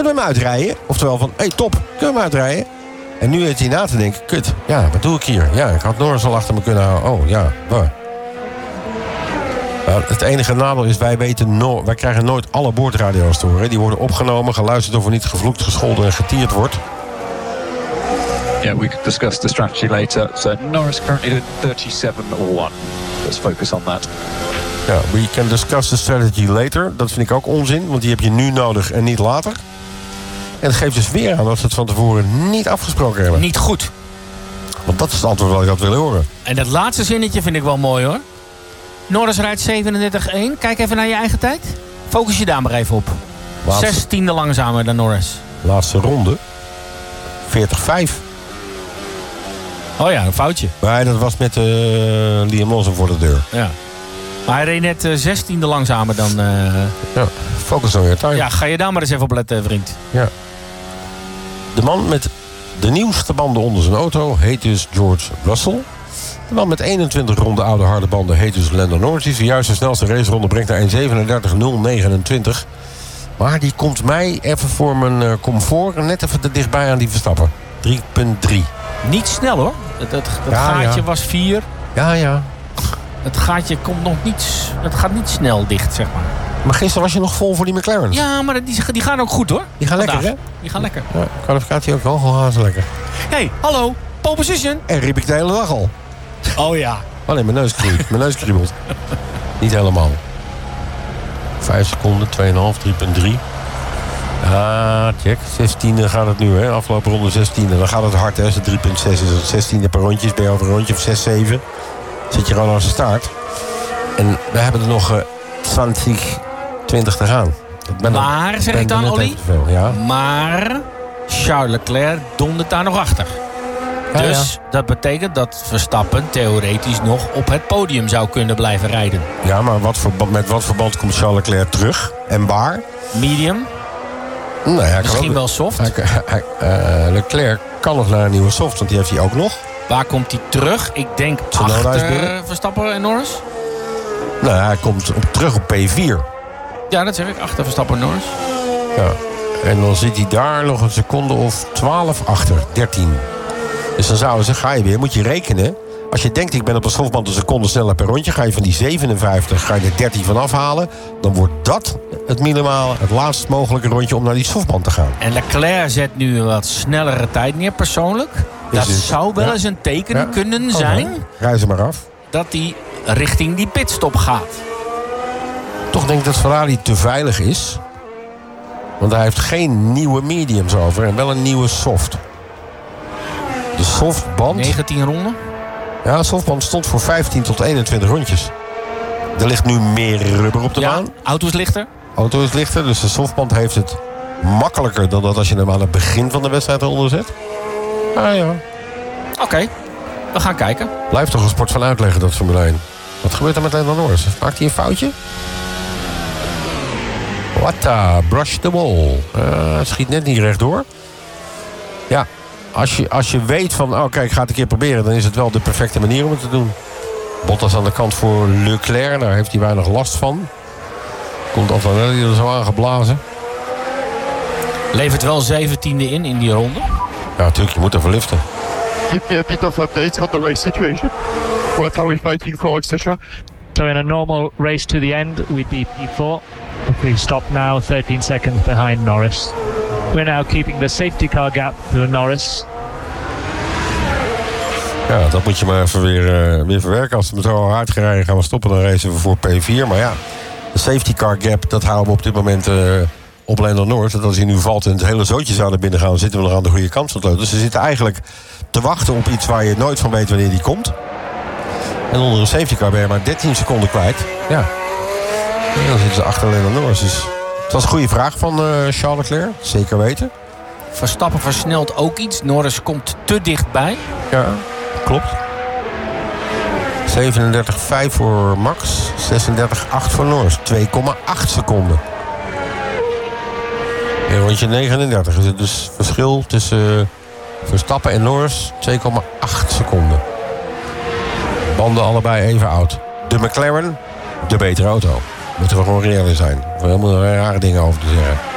kunnen we hem uitrijden? Oftewel van, top, kunnen we hem uitrijden? En nu heeft hij na te denken, kut, ja, wat doe ik hier? Ja, ik had Norris al achter me kunnen houden. Oh, ja, waar? Het enige nadeel is, wij krijgen nooit alle boordradio's te horen. Die worden opgenomen, geluisterd of er niet gevloekt, gescholden en getierd wordt. Yeah, we could discuss the strategy later. So Norris currently doing 37.1. Let's focus on that. Ja, we can discuss the strategy later. Dat vind ik ook onzin, want die heb je nu nodig en niet later. En het geeft dus weer aan dat ze het van tevoren niet afgesproken hebben. Niet goed. Want dat is het antwoord wat ik had willen horen. En dat laatste zinnetje vind ik wel mooi, hoor. Norris rijdt 37.1. Kijk even naar je eigen tijd. Focus je daar maar even op. 16e langzamer dan Norris. Laatste ronde. 40.5. Oh ja, een foutje. Maar dat was met Liam Lawson voor de deur. Ja. Maar hij reed net 16e langzamer dan... Ja, focus on your time. Ja, ga je daar maar eens even op letten, vriend. Ja. De man met de nieuwste banden onder zijn auto heet dus George Russell. De man met 21 ronde oude harde banden heet dus Lando Norris. Die zojuist de snelste raceronde brengt naar 1:37.029. Maar die komt mij even voor mijn comfort net even te dichtbij aan die Verstappen. 3.3. Niet snel, hoor. Dat gaatje was 4. Ja. Het gaatje komt nog niet... Het gaat niet snel dicht, zeg maar. Maar gisteren was je nog vol voor die McLaren. Ja, maar die gaan ook goed, hoor. Die gaan lekker, hè? Die gaan lekker. Ja, kwalificatie ook wel haast lekker. Hey, hallo. Pole position. En riep ik de hele dag al. Oh ja. Alleen mijn neus kriebelt. Mijn neus kriebelt. Niet helemaal. 5 seconden, 2,5, 3.3. Ah, check. 16e gaat het nu, hè. Afgelopen ronde 16e. Dan gaat het hard, hè. Als het 3.6 is, als het 16e per rondje is, ben je over een rondje of 6, 7. Zit je gewoon aan zijn staart. En we hebben er nog 20 te gaan. Maar, zeg ik dan, Olly? Ja. Maar Charles Leclerc dondert daar nog achter. Ja, dus dat betekent dat Verstappen theoretisch nog op het podium zou kunnen blijven rijden. Ja, maar met wat verband komt Charles Leclerc terug? En waar? Medium? Nou ja, misschien wel soft? Leclerc kan nog naar een nieuwe soft, want die heeft hij ook nog. Waar komt hij terug? Ik denk achter Verstappen en Norris. Nou, hij komt terug op P4. Ja, dat zeg ik. Achter Verstappen en Norris. Ja. En dan zit hij daar nog een seconde of 12 achter. 13. Dus dan zouden ze, ga je weer, moet je rekenen. Als je denkt, ik ben op een softband een seconde sneller per rondje, ga je van die 57, ga je er 13 van afhalen. Dan wordt dat het minimale, het laatst mogelijke rondje om naar die softband te gaan. En Leclerc zet nu een wat snellere tijd neer, persoonlijk. Dat zou wel eens een teken kunnen zijn. Rij ze maar af. Dat hij richting die pitstop gaat. Toch denk ik dat Ferrari te veilig is. Want hij heeft geen nieuwe mediums over en wel een nieuwe soft. De softband... 19 ronden? Ja, de softband stond voor 15 tot 21 rondjes. Er ligt nu meer rubber op de baan. Auto is lichter. Auto is lichter, dus de softband heeft het makkelijker dan dat als je hem aan het begin van de wedstrijd eronder zet. Ah ja. Oké, we gaan kijken. Blijft toch een sport van uitleggen, dat Formule 1. Wat gebeurt er met Lando Norris? Maakt hij een foutje? Brush the wall. Het schiet net niet rechtdoor. Ja, als je weet van, oh kijk, ik ga het een keer proberen, dan is het wel de perfecte manier om het te doen. Bottas aan de kant voor Leclerc, daar heeft hij weinig last van. Komt Antonelli er zo aangeblazen. Levert wel 17e in die ronde. Ja, natuurlijk, je moet ervoor liften. Give me a bit of update on the race situation. What are we fighting for, etc. So in a normal race to the end, we'd be P4. If we stop now, 13 seconds behind Norris. We're now keeping the safety car gap to Norris. Ja, dat moet je maar even weer verwerken. Als we zo hard gaan rijden, gaan we stoppen. Dan racen we voor P4. Maar ja, de safety car gap, dat houden we op dit moment op Lando Norris. Dat als hij nu valt en het hele zootje zou naar binnen gaan, dan zitten we nog aan de goede kant van het lood. Dus ze zitten eigenlijk te wachten op iets waar je nooit van weet wanneer die komt. En onder een safety car ben je maar 13 seconden kwijt. Ja. En dan zitten ze achter Lando Norris. Dus het was een goede vraag van Charles Leclerc. Zeker weten. Verstappen versnelt ook iets. Norris komt te dichtbij. Ja, klopt. 37,5 voor Max. 36,8 voor Norris. 2,8 seconden. In rondje 39 is het dus verschil tussen Verstappen en Norris. 2,8 seconden. Banden allebei even oud. De McLaren, de betere auto. Moeten we gewoon reëel in zijn. Er zijn helemaal rare dingen over te zeggen.